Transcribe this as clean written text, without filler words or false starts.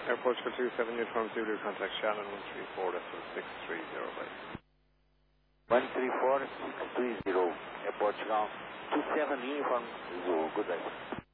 Air Portugal 27, uniform Zulu, contact Shannon 134, that's 630. 134-630, Air Portugal 27, uniform Zulu, good day.